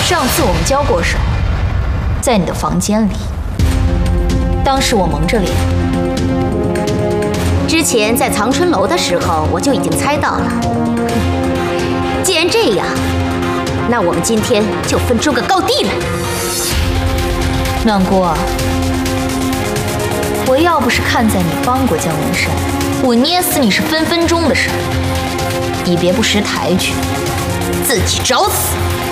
上次我们交过手，在你的房间里。当时我蒙着脸。 之前在藏春楼的时候，我就已经猜到了。既然这样，那我们今天就分出个高低来。 暖姑啊，我要不是看在你帮过姜文山，我捏死你是分分钟的事儿。你别不识抬举，自己找死！